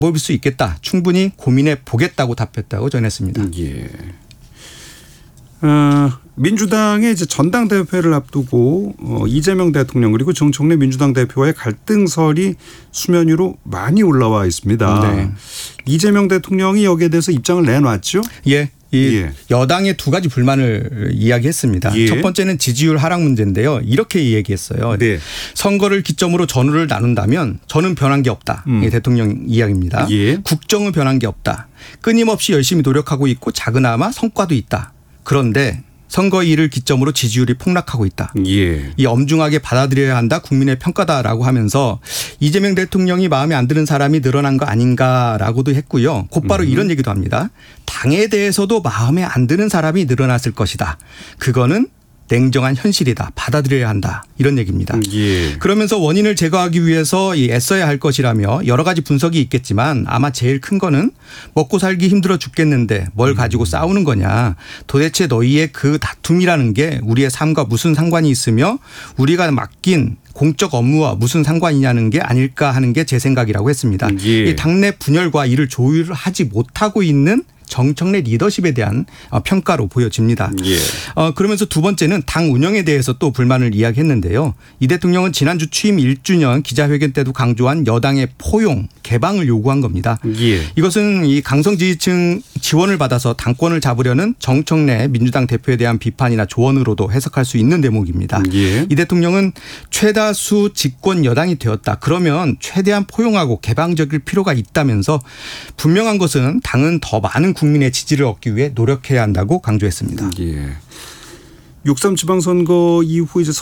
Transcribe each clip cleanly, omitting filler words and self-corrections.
방법일 수 있겠다. 충분히 고민해 보겠다고 답했다고 전했습니다. 예. 민주당의 이제 전당대회를 앞두고 이재명 대통령 그리고 정청래 민주당 대표와의 갈등설이 수면 위로 많이 올라와 있습니다. 네. 이재명 대통령이 여기에 대해서 입장을 내놨죠? 예. 여당의 두 가지 불만을 이야기했습니다. 예. 첫 번째는 지지율 하락 문제인데요. 이렇게 얘기했어요. 네. 선거를 기점으로 전후를 나눈다면 저는 변한 게 없다. 대통령 이야기입니다. 예. 국정은 변한 게 없다. 끊임없이 열심히 노력하고 있고 작으나마 성과도 있다. 그런데 선거 일을 기점으로 지지율이 폭락하고 있다. 예. 이 엄중하게 받아들여야 한다. 국민의 평가다라고 하면서 이재명 대통령이 마음에 안 드는 사람이 늘어난 거 아닌가라고도 했고요. 곧바로 이런 얘기도 합니다. 당에 대해서도 마음에 안 드는 사람이 늘어났을 것이다. 그거는 냉정한 현실이다. 받아들여야 한다. 이런 얘기입니다. 예. 그러면서 원인을 제거하기 위해서 애써야 할 것이라며 여러 가지 분석이 있겠지만 아마 제일 큰 거는 먹고 살기 힘들어 죽겠는데 뭘 가지고 싸우는 거냐. 도대체 너희의 그 다툼이라는 게 우리의 삶과 무슨 상관이 있으며 우리가 맡긴 공적 업무와 무슨 상관이냐는 게 아닐까 하는 게 제 생각이라고 했습니다. 예. 이 당내 분열과 이를 조율하지 못하고 있는 정청래 리더십에 대한 평가로 보여집니다. 예. 그러면서 두 번째는 당 운영에 대해서 또 불만을 이야기했는데요. 이 대통령은 지난주 취임 1주년 기자회견 때도 강조한 여당의 포용, 개방을 요구한 겁니다. 예. 이것은 이 강성 지지층 지원을 받아서 당권을 잡으려는 정청래 민주당 대표에 대한 비판이나 조언으로도 해석할 수 있는 대목입니다. 예. 이 대통령은 최다수 집권 여당이 되었다. 그러면 최대한 포용하고 개방적일 필요가 있다면서 분명한 것은 당은 더 많은 국민의 지지를 얻기 위해 노력해야 한다고 강조했습니다. 예. 6.3 지방선거 이후 이제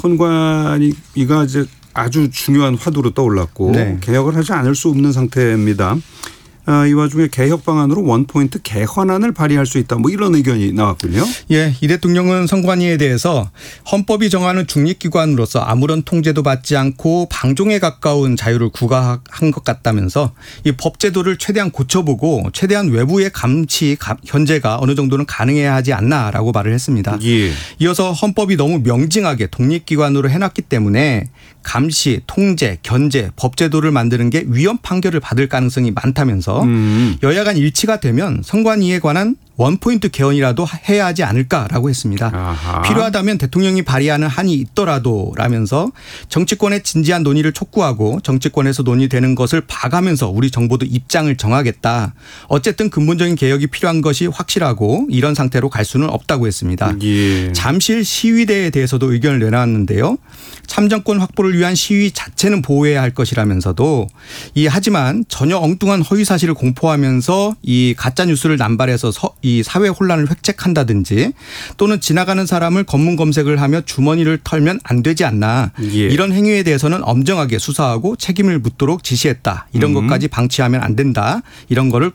선관위가 이제 아주 중요한 화두로 떠올랐고 네. 개혁을 하지 않을 수 없는 상태입니다. 이 와중에 개혁 방안으로 원포인트 개헌안을 발의할 수 있다. 뭐 이런 의견이 나왔군요. 예, 이 대통령은 선관위에 대해서 헌법이 정하는 중립기관으로서 아무런 통제도 받지 않고 방종에 가까운 자유를 구가한 것 같다면서 이 법제도를 최대한 고쳐보고 최대한 외부의 감시 견제가 어느 정도는 가능해야 하지 않나라고 말을 했습니다. 예. 이어서 헌법이 너무 명징하게 독립기관으로 해놨기 때문에 감시, 통제, 견제, 법제도를 만드는 게 위헌 판결을 받을 가능성이 많다면서 여야 간 일치가 되면 선관위에 관한 원포인트 개헌이라도 해야 하지 않을까라고 했습니다. 아하. 필요하다면 대통령이 발의하는 한이 있더라도 라면서 정치권의 진지한 논의를 촉구하고 정치권에서 논의되는 것을 봐가면서 우리 정부도 입장을 정하겠다. 어쨌든 근본적인 개혁이 필요한 것이 확실하고 이런 상태로 갈 수는 없다고 했습니다. 예. 잠실 시위대에 대해서도 의견을 내놨는데요. 참정권 확보를 위한 시위 자체는 보호해야 할 것이라면서도 하지만 전혀 엉뚱한 허위 사실을 공포하면서 이 가짜 뉴스를 남발해서 이 사회 혼란을 획책한다든지 또는 지나가는 사람을 검문 검색을 하며 주머니를 털면 안 되지 않나. 예. 이런 행위에 대해서는 엄정하게 수사하고 책임을 묻도록 지시했다. 이런 것까지 방치하면 안 된다. 이런 거를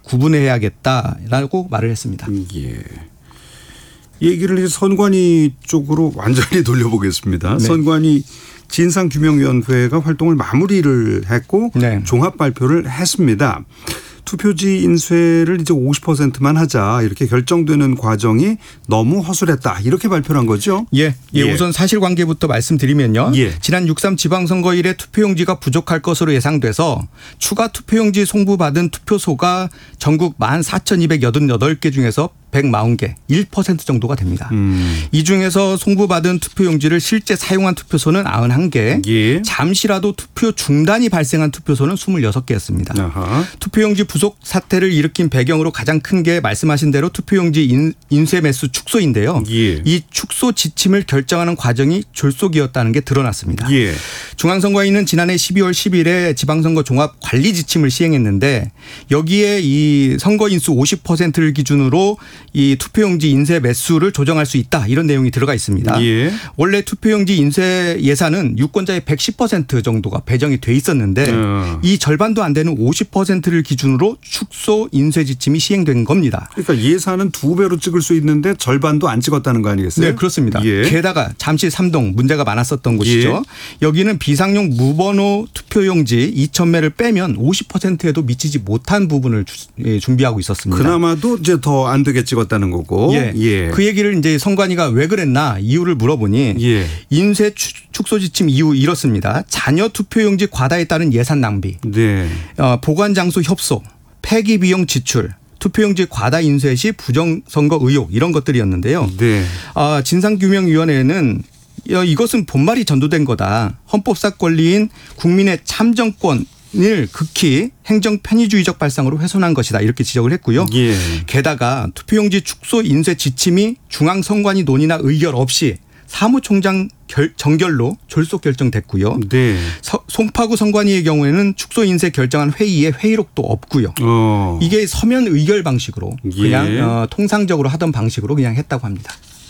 구분해야겠다라고 말을 했습니다. 예. 얘기를 이제 선관위 쪽으로 완전히 돌려보겠습니다. 네. 선관위 진상규명위원회가 활동을 마무리를 했고 네. 종합 발표를 했습니다. 투표지 인쇄를 이제 50%만 하자 이렇게 결정되는 과정이 너무 허술했다 이렇게 발표를 한 거죠. 예. 우선 사실관계부터 말씀드리면요. 지난 6.3 지방선거일에 투표용지가 부족할 것으로 예상돼서 추가 투표용지 송부받은 투표소가 전국 14,288개 중에서 140개, 1% 정도가 됩니다. 이 중에서 송부받은 투표용지를 실제 사용한 투표소는 91개, 예. 잠시라도 투표 중단이 발생한 투표소는 26개였습니다. 아하. 투표용지 부족 사태를 일으킨 배경으로 가장 큰 게 말씀하신 대로 투표용지 인쇄 매수 축소인데요. 예. 이 축소 지침을 결정하는 과정이 졸속이었다는 게 드러났습니다. 예. 중앙선관위는 지난해 12월 10일에 지방선거 종합 관리 지침을 시행했는데 여기에 이 선거 인수 50%를 기준으로 이 투표용지 인쇄 매수를 조정할 수 있다. 이런 내용이 들어가 있습니다. 예. 원래 투표용지 인쇄 예산은 유권자의 110% 정도가 배정이 돼 있었는데 이 절반도 안 되는 50%를 기준으로 축소 인쇄 지침이 시행된 겁니다. 그러니까 예산은 2배로 찍을 수 있는데 절반도 안 찍었다는 거 아니겠어요? 네, 그렇습니다. 예. 게다가 잠실 3동 문제가 많았었던 곳이죠. 예. 여기는 비상용 무번호 투표용지 2,000매를 빼면 50%에도 미치지 못한 부분을 준비하고 있었습니다. 그나마도 이제 더 안 되게 찍었다는 거고. 예. 그 얘기를 이제 선관위가 왜 그랬나 이유를 물어보니 인쇄 축소 지침 이후 이렇습니다. 잔여 투표용지 과다에 따른 예산 낭비, 네. 보관 장소 협소, 폐기 비용 지출, 투표용지 과다 인쇄 시 부정선거 의혹 이런 것들이었는데요. 네. 진상규명위원회는 이것은 본말이 전도된 거다. 헌법사 권리인 국민의 참정권을 극히 행정 편의주의적 발상으로 훼손한 것이다. 이렇게 지적을 했고요. 예. 게다가 투표용지 축소 인쇄 지침이 중앙선관위 논의나 의결 없이 사무총장 정결로 졸속 결정됐고요. 네. 송파구 선관위의 경우에는 축소 인쇄 결정한 회의에 회의록도 없고요. 이게 서면 의결 방식으로 그냥 통상적으로 하던 방식으로 그냥 했다고 합니다.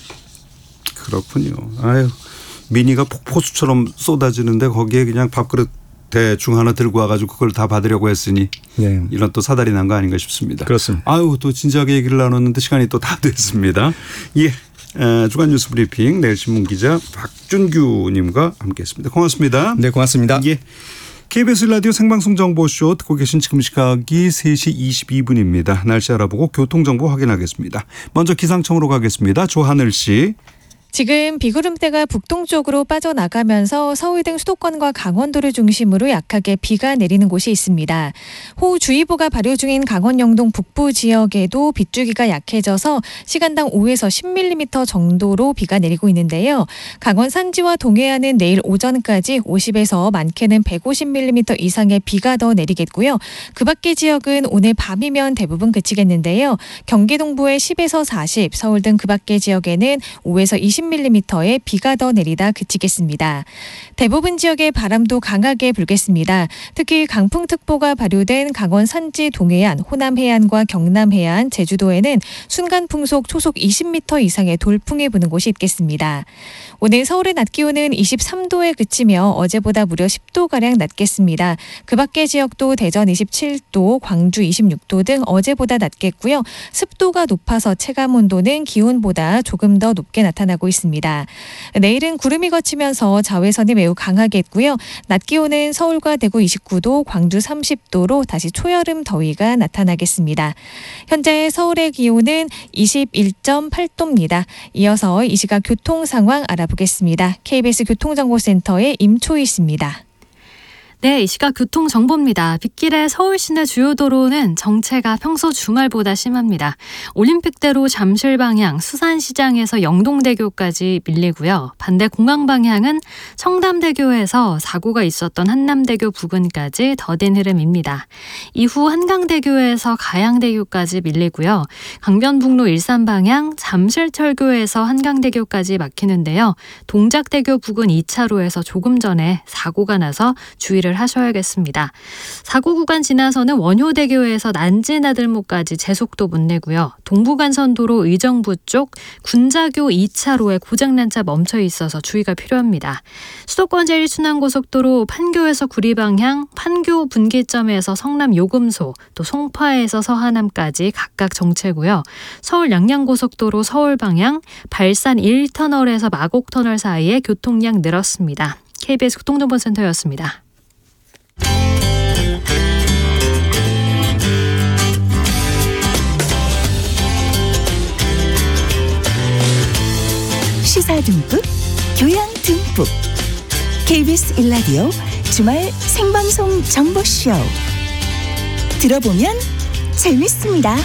그렇군요. 아유, 민의가 폭포수처럼 쏟아지는데 거기에 그냥 밥그릇 대충 하나 들고 와가지고 그걸 다 받으려고 했으니 네. 이런 또 사달이 난 거 아닌가 싶습니다. 그렇습니다. 아유, 또 진지하게 얘기를 나눴는데 시간이 또 다 됐습니다. 예. 주간 뉴스 브리핑 내일신문 기자 박준규 님과 함께했습니다. 고맙습니다. 네, 고맙습니다. 예. KBS 라디오 생방송 정보쇼 듣고 계신 지금 시각이 3시 22분입니다. 날씨 알아보고 교통정보 확인하겠습니다. 먼저 기상청으로 가겠습니다. 조하늘 씨. 지금 비구름대가 북동쪽으로 빠져나가면서 서울 등 수도권과 강원도를 중심으로 약하게 비가 내리는 곳이 있습니다. 호우주의보가 발효 중인 강원 영동 북부 지역에도 빗줄기가 약해져서 시간당 5에서 10mm 정도로 비가 내리고 있는데요. 강원 산지와 동해안은 내일 오전까지 50에서 많게는 150mm 이상의 비가 더 내리겠고요. 그 밖의 지역은 오늘 밤이면 대부분 그치겠는데요. 경기 동부에 10에서 40, 서울 등 그 밖의 지역에는 5에서 20mm의 비가 더 내리다 그치겠습니다. 대부분 지역의 바람도 강하게 불겠습니다. 특히 강풍특보가 발효된 강원 산지 동해안, 호남 해안과 경남 해안, 제주도에는 순간 풍속 초속 20m 이상의 돌풍이 부는 곳이 있겠습니다. 오늘 서울의 낮 기온은 23도에 그치며 어제보다 무려 10도가량 낮겠습니다. 그 밖의 지역도 대전 27도, 광주 26도 등 어제보다 낮겠고요. 습도가 높아서 체감온도는 기온보다 조금 더 높게 나타나고 있습니다. 내일은 구름이 걷히면서 자외선이 매우 강하겠고요. 낮 기온은 서울과 대구 29도, 광주 30도로 다시 초여름 더위가 나타나겠습니다. 현재 서울의 기온은 21.8도입니다. 이어서 이 시각 교통 상황 알아보겠습니다. KBS 교통정보센터의 임초희 씨입니다. 네, 이 시각 교통정보입니다. 빗길의 서울 시내 주요 도로는 정체가 평소 주말보다 심합니다. 올림픽대로 잠실 방향 수산시장에서 영동대교까지 밀리고요. 반대 공항 방향은 청담대교에서 사고가 있었던 한남대교 부근까지 더딘 흐름입니다. 이후 한강대교에서 가양대교까지 밀리고요. 강변북로 일산 방향 잠실철교에서 한강대교까지 막히는데요. 동작대교 부근 2차로에서 조금 전에 사고가 나서 주의를 하셔야겠습니다. 사고 구간 지나서는 원효대교에서 난지나들목까지 제속도 못 내고요. 동부간선도로 의정부 쪽 군자교 2차로에 고장난 차 멈춰 있어서 주의가 필요합니다. 수도권 제1순환고속도로 판교에서 구리 방향, 판교 분기점에서 성남 요금소, 또 송파에서 서하남까지 각각 정체고요. 서울 양양고속도로 서울 방향, 발산 1터널에서 마곡터널 사이에 교통량 늘었습니다. KBS 교통정보센터였습니다. 시사 듬뿍, 교양 듬뿍. KBS 1라디오 주말 생방송 정보쇼. 들어보면 재밌습니다.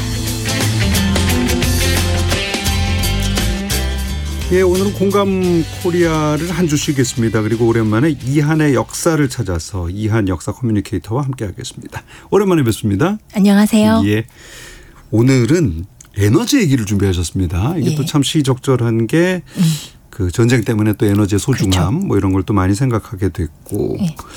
예, 오늘은 공감 코리아를 한 주 쉬겠습니다. 그리고 오랜만에 이한의 역사를 찾아서 이한 역사 커뮤니케이터와 함께하겠습니다. 오랜만에 뵙습니다. 안녕하세요. 예, 오늘은 에너지 얘기를 준비하셨습니다. 이게 또 참 시적절한 게 그 전쟁 때문에 또 에너지의 소중함 그렇죠. 뭐 이런 걸 또 많이 생각하게 됐고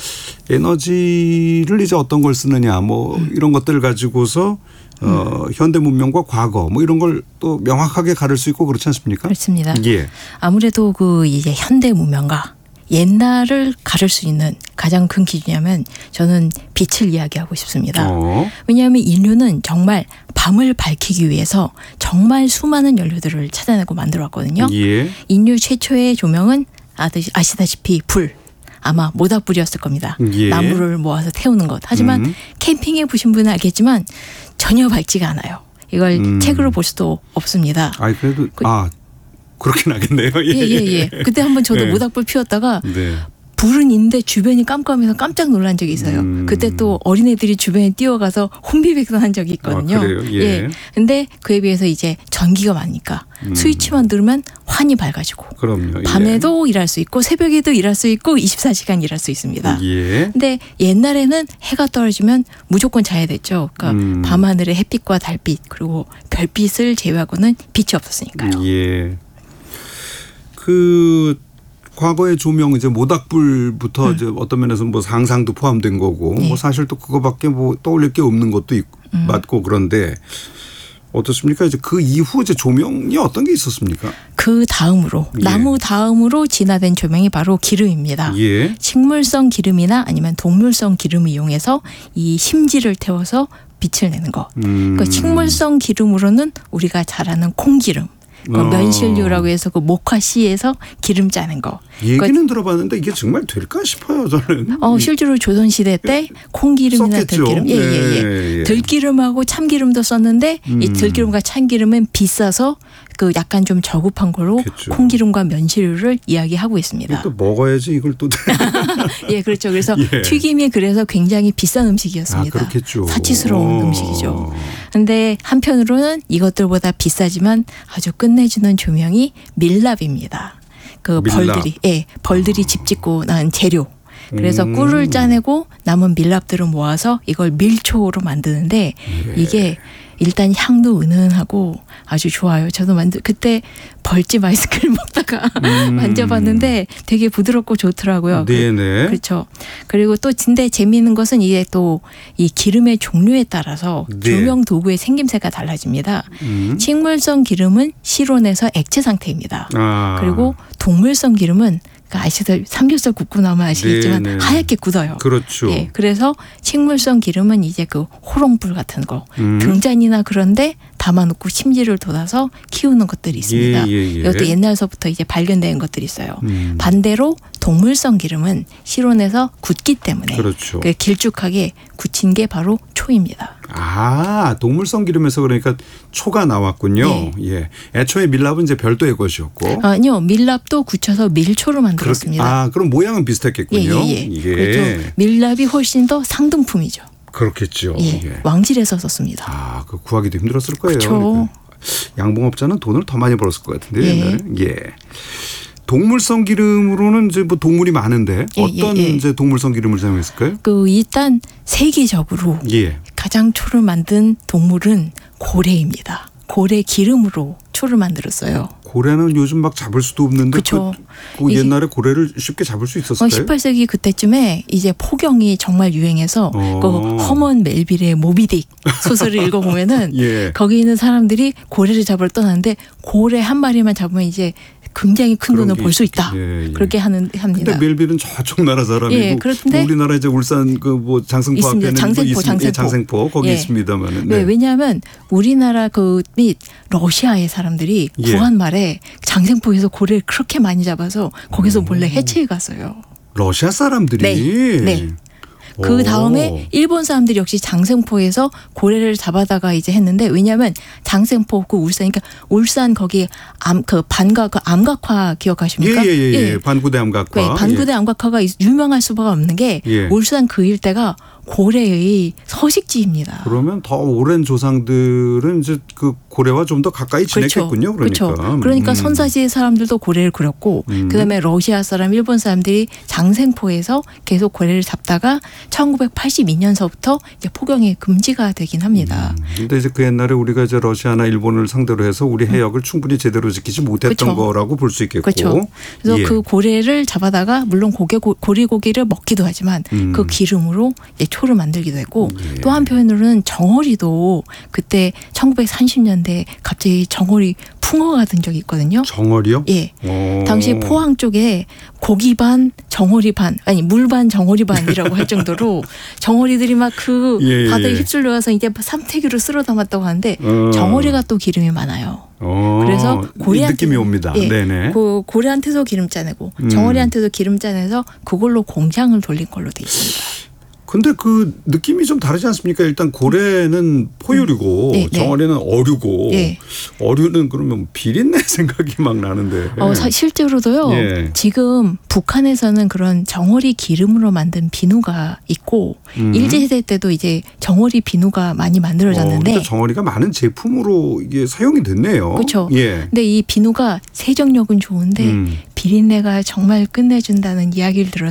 에너지를 이제 어떤 걸 쓰느냐 뭐 이런 것들 가지고서 현대 문명과 과거 뭐 이런 걸 또 명확하게 가를 수 있고 그렇지 않습니까? 그렇습니다. 예. 아무래도 그 이제 현대 문명과 옛날을 가를 수 있는 가장 큰 기준이라면 저는 빛을 이야기하고 싶습니다. 왜냐하면 인류는 정말 밤을 밝히기 위해서 정말 수많은 연료들을 찾아내고 만들어왔거든요. 예. 인류 최초의 조명은 아시다시피 불. 아마 모닥불이었을 겁니다. 예. 나무를 모아서 태우는 것. 하지만 캠핑해 보신 분은 알겠지만 전혀 밝지가 않아요. 이걸 책으로 볼 수도 없습니다. 아, 그래도 그렇긴 하겠네요. 예. 그때 한번 저도 모닥불 피웠다가 불은 있는데 주변이 깜깜해서 깜짝 놀란 적이 있어요. 그때 또 어린애들이 주변에 뛰어가서 혼비백산한 적이 있거든요. 아, 그래요? 예. 근데 그에 비해서 이제 전기가 많으니까 스위치만 누르면 환히 밝아지고 그럼요. 예. 밤에도 일할 수 있고 새벽에도 일할 수 있고 24시간 일할 수 있습니다. 예. 근데 옛날에는 해가 떨어지면 무조건 자야 됐죠. 그러니까 밤하늘의 햇빛과 달빛 그리고 별빛을 제외하고는 빛이 없었으니까요. 예. 그 과거의 조명 이제 모닥불부터 이제 어떤 면에서 뭐 상상도 포함된 거고 뭐 사실 또 그거밖에 뭐 떠올릴 게 없는 것도 있고 맞고 그런데 어떻습니까? 이제 그 이후 이제 조명이 어떤 게 있었습니까? 그 다음으로 나무 다음으로 진화된 조명이 바로 기름입니다. 예. 식물성 기름이나 아니면 동물성 기름을 이용해서 이 심지를 태워서 빛을 내는 거. 그러니까 식물성 기름으로는 우리가 잘 아는 콩기름. 면실류라고 해서 그 목화씨에서 기름 짜는 거. 얘기는 들어봤는데 이게 정말 될까 싶어요 저는. 실제로 조선시대 때 콩기름이나 썼겠죠. 들기름. 예. 들기름하고 참기름도 썼는데 이 들기름과 참기름은 비싸서 그 약간 좀 저급한 걸로 그렇겠죠. 콩기름과 면실류를 이야기하고 있습니다. 또 먹어야지 이걸 또. 예, 그렇죠. 그래서 튀김이 그래서 굉장히 비싼 음식이었습니다. 그렇겠죠. 사치스러운 음식이죠. 그런데 한편으로는 이것들보다 비싸지만 아주 끝내주는 조명이 밀랍입니다. 그 벌들이 집 짓고 난 재료. 그래서 꿀을 짜내고 남은 밀랍들을 모아서 이걸 밀초로 만드는데 이게 일단 향도 은은하고 아주 좋아요. 저도 그때 벌집 아이스크림 먹다가 만져봤는데 되게 부드럽고 좋더라고요. 네네. 그렇죠. 그리고 또 근데 재미있는 것은 이게 또 이 기름의 종류에 따라서 조명 도구의 생김새가 달라집니다. 식물성 기름은 실온에서 액체 상태입니다. 그리고 동물성 기름은 아시다시피 삼겹살 굽고 나면 아시겠지만 하얗게 굳어요. 그렇죠. 예, 그래서 식물성 기름은 이제 그 호롱불 같은 거 등잔이나 그런데 담아놓고 심지를 돋아서 키우는 것들이 있습니다. 이것도 옛날서부터 이제 발견된 것들이 있어요. 반대로 동물성 기름은 실온에서 굳기 때문에 그렇죠. 길쭉하게 굳힌 게 바로 초입니다. 동물성 기름에서 그러니까 초가 나왔군요. 예. 애초에 밀랍은 이제 별도의 것이었고. 아니요, 밀랍도 굳혀서 밀초로 만들었습니다. 그럼 모양은 비슷했겠군요. 그렇죠. 밀랍이 훨씬 더 상등품이죠. 그렇겠죠. 왕실에서 썼습니다. 그 구하기도 힘들었을 거예요. 그렇죠. 양봉업자는 돈을 더 많이 벌었을 것 같은데 옛날에. 동물성 기름으로는 이제 뭐 동물이 많은데 어떤 이제 동물성 기름을 사용했을까요? 일단 세계적으로 가장 초를 만든 동물은 고래입니다. 고래 기름으로 초를 만들었어요. 고래는 요즘 막 잡을 수도 없는데 그렇죠. 그 옛날에 고래를 쉽게 잡을 수 있었을까요? 18세기 그때쯤에 이제 포경이 정말 유행해서 그 허먼 멜빌의 모비딕 소설을 읽어보면은 거기 있는 사람들이 고래를 잡으러 떠나는데 고래 한 마리만 잡으면 이제 굉장히 큰 돈을 벌 수 있다. 그렇게 합니다. 근데 멜빌은 저쪽 나라 사람이고 우리나라 이제 울산 그 뭐 장승포 앞에는 장생포 거기 있습니다만은. 왜냐하면 우리나라 및 러시아의 사람들이 구한 말에 장생포에서 고래를 그렇게 많이 잡아서 거기서 몰래 해체해 갔어요. 러시아 사람들이? 네. 그 다음에 일본 사람들이 역시 장생포에서 고래를 잡아다가 이제 했는데 왜냐하면 장생포 그 울산 그러니까 울산 거기 암각화 기억하십니까? 반구대 암각화. 반구대 암각화가 유명할 수밖에 없는 게 울산 그 일대가 고래의 서식지입니다. 그러면 더 오랜 조상들은 이제 그 고래와 좀 더 가까이 지냈겠군요. 그러니까. 그러니까 선사시의 사람들도 고래를 그렸고 그다음에 러시아 사람, 일본 사람들이 장생포에서 계속 고래를 잡다가 1982년서부터 이제 포경이 금지가 되긴 합니다. 그런데 이제 그 옛날에 우리가 이제 러시아나 일본을 상대로 해서 우리 해역을 충분히 제대로 지키지 못했던 거라고 볼 수 있겠고. 그래서 그 고래를 잡아다가 물론 고래고기를 먹기도 하지만 그 기름으로 초를 만들기도 했고 또 한편으로는 정어리도 그때 1930년대 갑자기 정어리 풍어가 든 적이 있거든요. 정어리요? 당시 포항 쪽에 고기 반 정어리 반 아니 물 반 정어리 반이라고 할 정도로 정어리들이 막 그 바다에 휩쓸려와서 이제 삼태기로 쓸어 담았다고 하는데 정어리가 또 기름이 많아요. 그래서 고래한테 느낌이 옵니다. 네네. 고래한테도 기름 짜내고 정어리한테도 기름 짜내서 그걸로 공장을 돌린 걸로 돼 있습니다. 근데 그 느낌이 좀 다르지 않습니까? 일단 고래는 포유류고 네, 정어리는 어류고 네. 어류는 그러면 비린내 생각이 막 나는데. 실제로도요. 예. 지금 북한에서는 그런 정어리 기름으로 만든 비누가 있고 일제시대 때도 이제 정어리 비누가 많이 만들어졌는데. 그러니까 정어리가 많은 제품으로 이게 사용이 됐네요. 그렇죠. 예. 근데 이 비누가 세정력은 좋은데 비린내가 정말 끝내준다는 이야기를 들어서